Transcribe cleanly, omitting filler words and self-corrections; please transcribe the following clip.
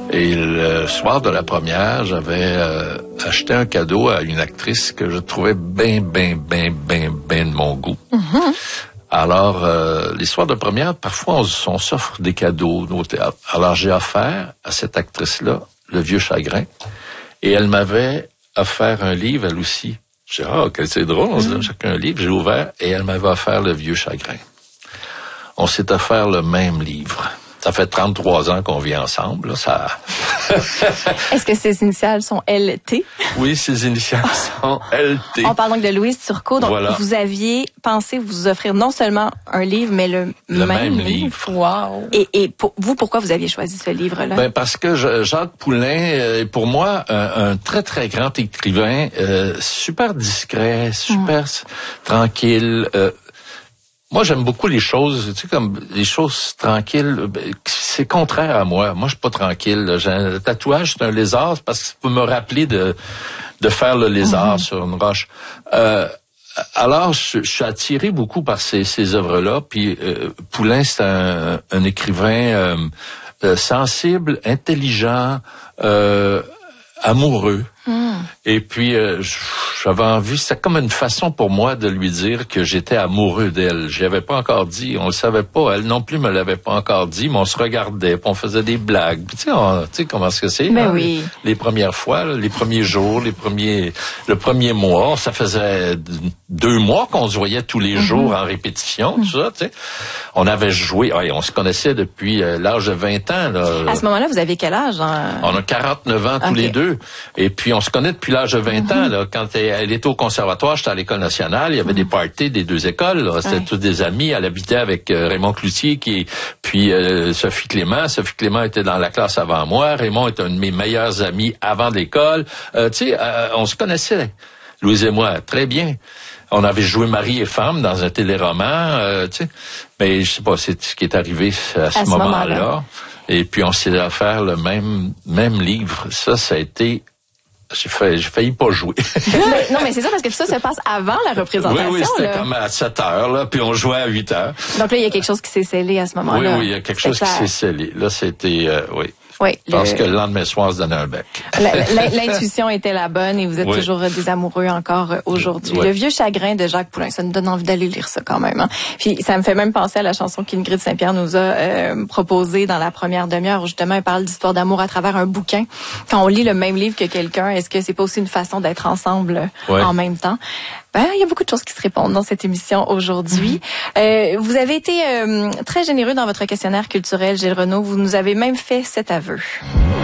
Et le soir de la première, j'avais acheté un cadeau à une actrice que je trouvais bien de mon goût. Mm-hmm. Alors, les soirs de première, parfois, on s'offre des cadeaux au théâtre. Alors, j'ai offert à cette actrice-là Le Vieux Chagrin. Et elle m'avait offert un livre, elle aussi. J'ai dit, c'est drôle, on se donne chacun un livre. J'ai ouvert et elle m'avait offert Le Vieux Chagrin. On s'est offert le même livre. Ça fait 33 ans qu'on vit ensemble. Là, ça. Est-ce que ses initiales sont LT? Oui, ses initiales sont LT. On parle donc de Louise Turcot. Donc, voilà. Vous aviez pensé vous offrir non seulement un livre, mais le même livre. Wow. Et pourquoi vous aviez choisi ce livre-là? Ben parce que Jacques Poulain est pour moi un très, très grand écrivain, super discret, super tranquille. Moi, j'aime beaucoup les choses, tu sais, comme les choses tranquilles. C'est contraire à moi. Moi, je suis pas tranquille. J'ai un tatouage, c'est un lézard, parce que ça peut me rappeler de faire le lézard sur une roche. Alors, je suis attiré beaucoup par ces œuvres-là. Puis, Poulain, c'est un écrivain sensible, intelligent, amoureux. Et puis, j'avais envie, c'était comme une façon pour moi de lui dire que j'étais amoureux d'elle. Je l'avais pas encore dit, on le savait pas. Elle non plus me l'avait pas encore dit, mais on se regardait, puis on faisait des blagues. Puis, tu sais comment est-ce que c'est? Mais hein? oui. Les premières fois, là, les premiers jours, le premier mois, ça faisait 2 mois qu'on se voyait tous les jours en répétition, tout ça, tu sais. On avait joué, on se connaissait depuis l'âge de 20 ans. Là. À ce moment-là, vous avez quel âge? On a 49 ans tous les deux. Et puis, on se connaît depuis l'âge de 20 ans. Là. Quand elle était au conservatoire, j'étais à l'École nationale. Il y avait des parties des 2 écoles. Là. C'était tous des amis. Elle habitait avec Raymond Cloutier, puis Sophie Clément. Sophie Clément était dans la classe avant moi. Raymond était un de mes meilleurs amis avant l'école. Tu sais, on se connaissait, Louise et moi, très bien. On avait joué mari et femme dans un téléroman, tu sais. Mais je sais pas, c'est ce qui est arrivé à ce moment-là. Et puis, on s'est offert le même livre. Ça a été... J'ai failli pas jouer. Non, mais c'est ça, parce que tout ça se passe avant la représentation. Oui, c'était comme à 7 heures, là, puis on jouait à 8 heures. Donc là, il y a quelque chose qui s'est scellé à ce moment-là. Oui, il y a quelque chose qui s'est scellé. Là, c'était, oui. Oui, je pense que le lendemain soir, on se donnait un bec. L'intuition était la bonne et vous êtes toujours des amoureux encore aujourd'hui. Le Vieux Chagrin de Jacques Poulain, ça nous donne envie d'aller lire ça quand même. Hein. Puis ça me fait même penser à la chanson qu'Ingrid Saint-Pierre nous a proposée dans la première demi-heure, où justement elle parle d'histoire d'amour à travers un bouquin. Quand on lit le même livre que quelqu'un, est-ce que c'est pas aussi une façon d'être ensemble en même temps? Il y a beaucoup de choses qui se répondent dans cette émission aujourd'hui. Vous avez été très généreux dans votre questionnaire culturel, Gilles Renaud. Vous nous avez même fait cet aveu.